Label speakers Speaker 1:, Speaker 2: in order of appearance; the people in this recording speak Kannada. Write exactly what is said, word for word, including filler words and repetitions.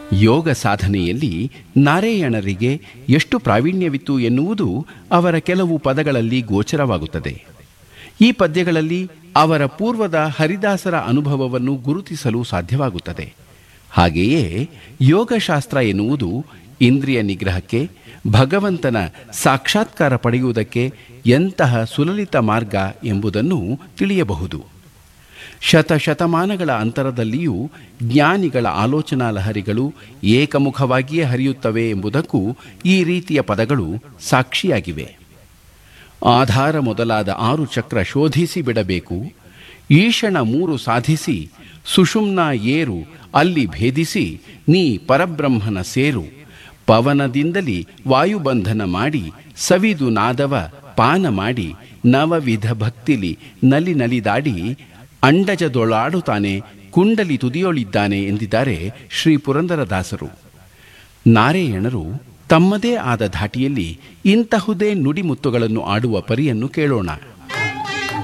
Speaker 1: ಯೋಗ ಸಾಧನೆಯಲ್ಲಿ ನಾರಾಯಣರಿಗೆ ಎಷ್ಟು ಪ್ರಾವೀಣ್ಯವಿತ್ತು ಎನ್ನುವುದು ಅವರ ಕೆಲವು ಪದಗಳಲ್ಲಿ ಗೋಚರವಾಗುತ್ತದೆ. ಈ ಪದ್ಯಗಳಲ್ಲಿ ಅವರ ಪೂರ್ವದ ಹರಿದಾಸರ ಅನುಭವವನ್ನು ಗುರುತಿಸಲು ಸಾಧ್ಯವಾಗುತ್ತದೆ. ಹಾಗೆಯೇ ಯೋಗಶಾಸ್ತ್ರ ಎನ್ನುವುದು ಇಂದ್ರಿಯ ನಿಗ್ರಹಕ್ಕೆ, ಭಗವಂತನ ಸಾಕ್ಷಾತ್ಕಾರ ಪಡೆಯುವುದಕ್ಕೆ ಎಂತಹ ಸುಲಲಿತ ಮಾರ್ಗ ಎಂಬುದನ್ನು ತಿಳಿಯಬಹುದು. ಶತಶತಮಾನಗಳ ಅಂತರದಲ್ಲಿಯೂ ಜ್ಞಾನಿಗಳ ಆಲೋಚನಾ ಲಹರಿಗಳು ಏಕಮುಖವಾಗಿಯೇ ಹರಿಯುತ್ತವೆ ಎಂಬುದಕ್ಕೂ ಈ ರೀತಿಯ ಪದಗಳು ಸಾಕ್ಷಿಯಾಗಿವೆ. ಆಧಾರ ಮೊದಲಾದ ಆರು ಚಕ್ರ ಶೋಧಿಸಿ ಬಿಡಬೇಕು, ಈಶಣ ಮೂರು ಸಾಧಿಸಿ ಸುಷುಮ್ನ ಏರು ಅಲ್ಲಿ ಭೇದಿಸಿ ನೀ ಪರಬ್ರಹ್ಮನ ಸೇರು, ಪವನದಿಂದಲಿ ವಾಯುಬಂಧನ ಮಾಡಿ ಸವಿದು ನಾದವ ಪಾನ ಮಾಡಿ ನವವಿಧ ಭಕ್ತಿಲಿ ನಲಿ ನಲಿದಾಡಿ ಅಂಡಜದೊಳಾಡುತ್ತಾನೆ ಕುಂಡಲಿ ತುದಿಯೊಳಿದ್ದಾನೆ ಎಂದಿದ್ದಾರೆ ಶ್ರೀ ಪುರಂದರದಾಸರು. ನಾರಾಯಣರು ತಮ್ಮದೇ ಆದ ಧಾಟಿಯಲ್ಲಿ ಇಂತಹುದೇ ನುಡಿಮುತ್ತುಗಳನ್ನು ಆಡುವ ಪರಿಯನ್ನು ಕೇಳೋಣ.